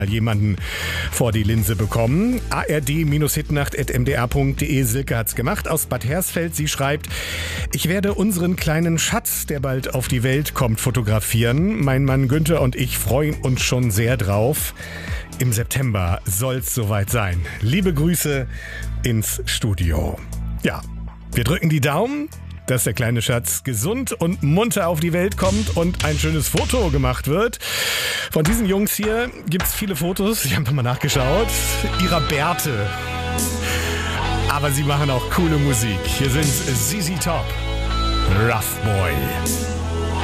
jemanden vor die Linse bekommen. ard-hitnacht@mdr.de. Silke hat's gemacht aus Bad Hersfeld. Sie schreibt: Ich werde unseren kleinen Schatz, der bald auf die Welt kommt, fotografieren. Mein Mann Günther und ich freuen uns schon sehr drauf. Im September soll's soweit sein. Liebe Grüße ins Studio. Ja, wir drücken die Daumen, dass der kleine Schatz gesund und munter auf die Welt kommt und ein schönes Foto gemacht wird. Von diesen Jungs hier gibt's viele Fotos, ich habe nochmal nachgeschaut, ihrer Bärte. Aber sie machen auch coole Musik. Hier sind ZZ Top, Rough Boy.